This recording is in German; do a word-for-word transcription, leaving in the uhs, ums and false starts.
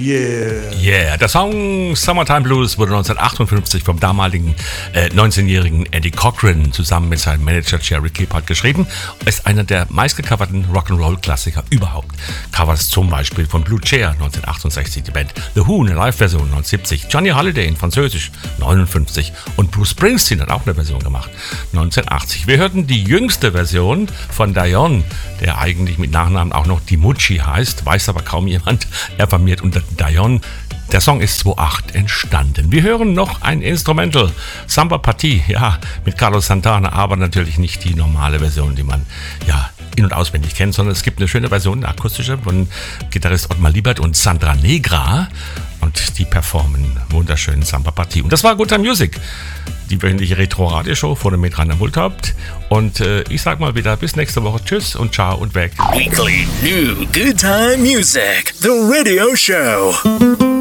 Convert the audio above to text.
Yeah. Yeah, der Song Summertime Blues wurde neunzehnhundertachtundfünfzig vom damaligen äh, neunzehnjährigen Eddie Cochran zusammen mit seinem Manager Jerry Kephart geschrieben. Ist einer der meistgecoverten Rock'n'Roll-Klassiker überhaupt. Covers zum Beispiel von Blue Chair neunzehnhundertachtundsechzig, die Band The Who, eine Live-Version neunzehnhundertsiebzig, Johnny Holiday in Französisch neunundfünfzig und Bruce Springsteen hat auch eine Version gemacht neunzehnhundertachtzig. Wir hörten die jüngste Version von Dion, der eigentlich mit Nachnamen auch noch Dimucci heißt, weiß aber kaum jemand. Er firmiert unter Dion. Der Song ist zweitausendacht entstanden. Wir hören noch ein Instrumental, Samba Partie, ja, mit Carlos Santana, aber natürlich nicht die normale Version, die man ja in- und auswendig kennt, sondern es gibt eine schöne Version, eine akustische, von Gitarrist Ottmar Liebert und Sandra Negra und die performen wunderschön Samba Partie. Und das war Good Time Music, die wöchentliche Retro-Radioshow vor dem Metrana Multhaupt. Und äh, ich sag mal wieder bis nächste Woche. Tschüss und ciao und weg. Weekly New Good Time Music, the radio show.